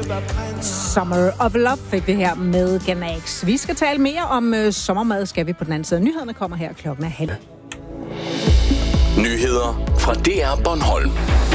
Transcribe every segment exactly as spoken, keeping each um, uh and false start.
Summer of Love fik vi her med Ganax. Vi skal tale mere om øh, sommermad, skal vi på den anden side. Nyhederne kommer her klokken er halv. Nyheder fra D R Bornholm.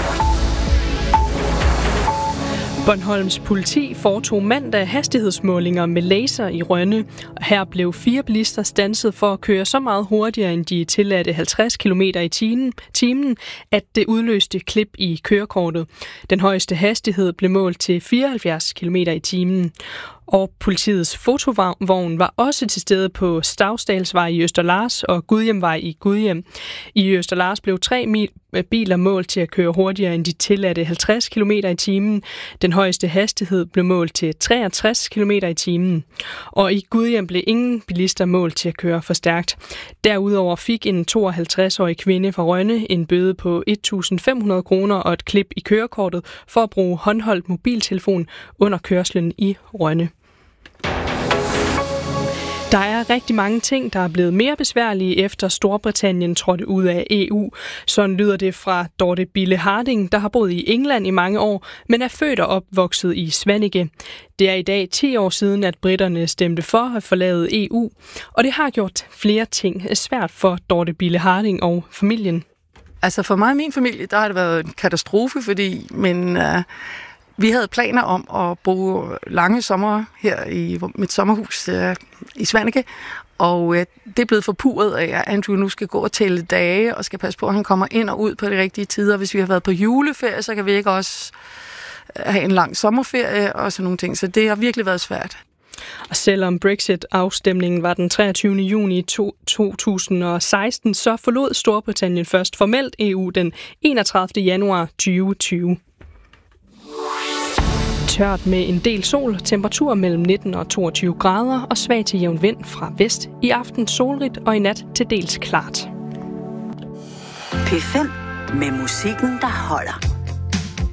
Bornholms politi foretog mandag hastighedsmålinger med laser i Rønne. Her blev fire bilister standset for at køre så meget hurtigere end de tilladte halvtreds kilometer i timen, at det udløste klip i kørekortet. Den højeste hastighed blev målt til fireoghalvfjerds kilometer i timen. Og politiets fotovogn var også til stede på Stavsdalsvej i Østerlars og Gudhjemvej i Gudhjem. I Østerlars blev tre biler målt til at køre hurtigere end de tilladte halvtreds kilometer i timen. Den højeste hastighed blev målt til treogtres kilometer i timen. Og i Gudhjem blev ingen bilister målt til at køre for stærkt. Derudover fik en tooghalvtreds-årig kvinde fra Rønne en bøde på et tusind fem hundrede kroner og et klip i kørekortet for at bruge håndholdt mobiltelefon under kørslen i Rønne. Der er rigtig mange ting, der er blevet mere besværlige efter Storbritannien trådte ud af E U. Sådan lyder det fra Dorte Bille Harding, der har boet i England i mange år, men er født og opvokset i Svaneke. Det er i dag ti år siden, at britterne stemte for at forlade E U, og det har gjort flere ting svært for Dorte Bille Harding og familien. Altså for mig og min familie, der har det været en katastrofe, fordi men, uh, vi havde planer om at bruge lange sommer her i mit sommerhus uh, i Svaneke, og uh, det er blevet forpurret af, at Andrew nu skal gå og tælle dage, og skal passe på, at han kommer ind og ud på de rigtige tider. Hvis vi har været på juleferie, så kan vi ikke også have en lang sommerferie og sådan nogle ting, så det har virkelig været svært. Og selvom Brexit-afstemningen var den treogtyvende juni to tusind og seksten, så forlod Storbritannien først formelt E U den enogtredivte januar tyve tyve. Tørt med en del sol, temperatur mellem nitten og toogtyve grader og svag til jævn vind fra vest. I aften solrigt og i nat til dels klart. P fem med musikken, der holder.